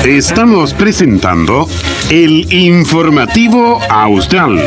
Estamos presentando el Informativo Austral.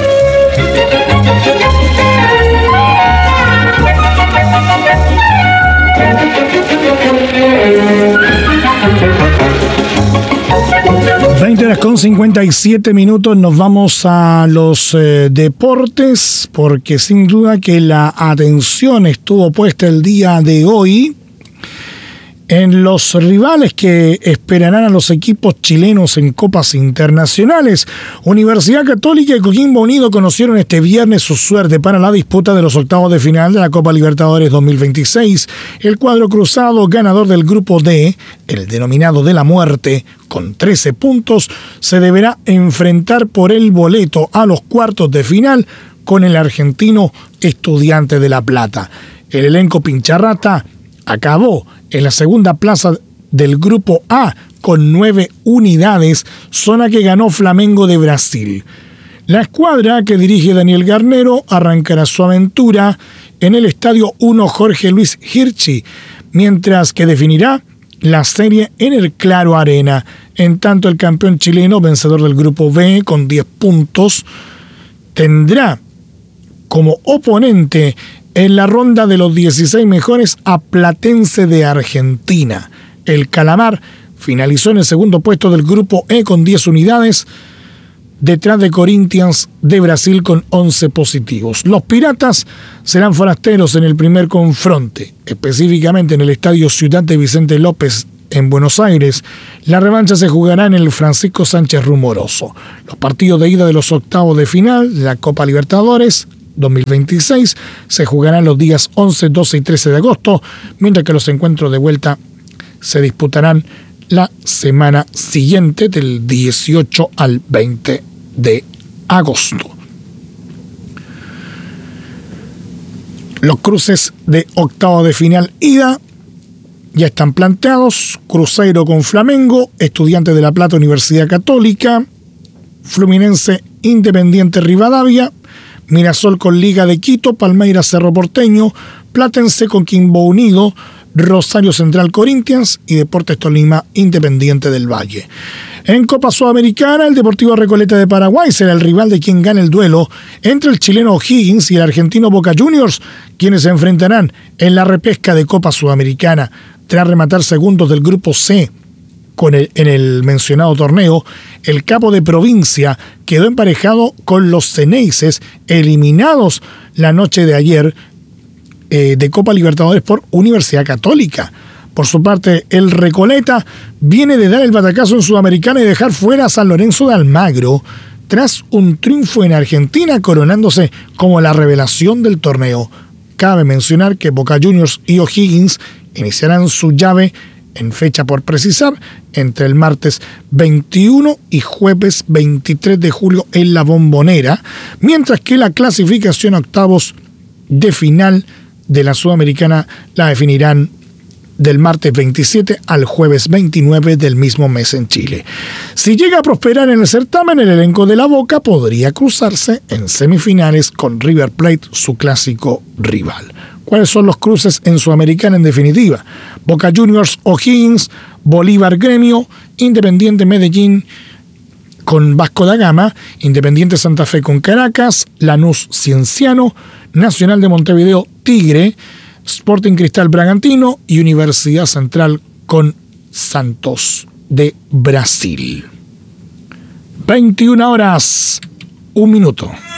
Con 57 minutos nos vamos a los deportes, porque sin duda que la atención estuvo puesta el día de hoy en los rivales que esperarán a los equipos chilenos en copas internacionales. Universidad Católica y Coquimbo Unido conocieron este viernes su suerte para la disputa de los octavos de final de la Copa Libertadores 2026. El cuadro cruzado, ganador del grupo D, el denominado de la muerte, con 13 puntos, se deberá enfrentar por el boleto a los cuartos de final con el argentino Estudiantes de La Plata. El elenco pincharrata acabó en la segunda plaza del grupo A con 9 unidades, zona que ganó Flamengo de Brasil. La escuadra que dirige Daniel Garnero arrancará su aventura en el Estadio 1 Jorge Luis Hirschi, mientras que definirá la serie en el Claro Arena. En tanto, el campeón chileno, vencedor del grupo B con 10 puntos, tendrá como oponente en la ronda de los 16 mejores a Platense de Argentina. El Calamar finalizó en el segundo puesto del grupo E con 10 unidades, detrás de Corinthians de Brasil con 11 positivos. Los Piratas serán forasteros en el primer confronte, específicamente en el Estadio Ciudad de Vicente López en Buenos Aires. La revancha se jugará en el Francisco Sánchez Rumoroso. Los partidos de ida de los octavos de final de la Copa Libertadores 2026 se jugarán los días 11, 12 y 13 de agosto, mientras que los encuentros de vuelta se disputarán la semana siguiente, del 18 al 20 de agosto. Los cruces de octavo de final ida ya están planteados: Cruzeiro con Flamengo, Estudiantes de La Plata, Universidad Católica, Fluminense, Independiente Rivadavia, Mirasol con Liga de Quito, Palmeiras Cerro Porteño, Platense con Coquimbo Unido, Rosario Central Corinthians y Deportes Tolima Independiente del Valle. En Copa Sudamericana, el Deportivo Recoleta de Paraguay será el rival de quien gane el duelo entre el chileno O'Higgins y el argentino Boca Juniors, quienes se enfrentarán en la repesca de Copa Sudamericana. Tras rematar segundos del grupo C en el mencionado torneo, el capo de provincia quedó emparejado con los Ceneices, eliminados la noche de ayer de Copa Libertadores por Universidad Católica. Por su parte, el Recoleta viene de dar el batacazo en Sudamericana y dejar fuera a San Lorenzo de Almagro tras un triunfo en Argentina, coronándose como la revelación del torneo. Cabe mencionar que Boca Juniors y O'Higgins iniciarán su llave en fecha por precisar entre el martes 21 y jueves 23 de julio en la Bombonera, mientras que la clasificación a octavos de final de la Sudamericana la definirán del martes 27 al jueves 29 del mismo mes en Chile. Si llega a prosperar en el certamen, el elenco de la Boca podría cruzarse en semifinales con River Plate, su clásico rival. ¿Cuáles son los cruces en Sudamericana en definitiva? Boca Juniors, O'Higgins, Bolívar Gremio, Independiente Medellín con Vasco da Gama, Independiente Santa Fe con Caracas, Lanús Cienciano, Nacional de Montevideo Tigre, Sporting Cristal Bragantino y Universidad Central con Santos de Brasil. 21 horas, 1 minuto.